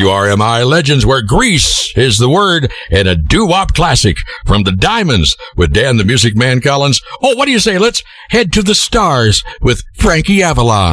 RMI Legends, where Grease is the word, and a doo-wop classic from the Diamonds with Dan the Music Man Collins. Oh, what do you say? Let's head to the stars with Frankie Avalon.